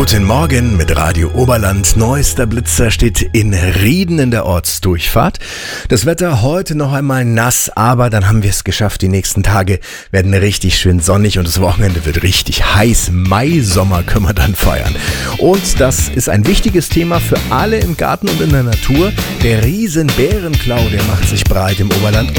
Guten Morgen mit Radio Oberland. Neuester Blitzer steht in Rieden in der Ortsdurchfahrt. Das Wetter heute noch einmal nass, aber dann haben wir es geschafft. Die nächsten Tage werden richtig schön sonnig und das Wochenende wird richtig heiß. Mai-Sommer können wir dann feiern. Und das ist ein wichtiges Thema für alle im Garten und in der Natur. Der Riesenbärenklau, der macht sich breit im Oberland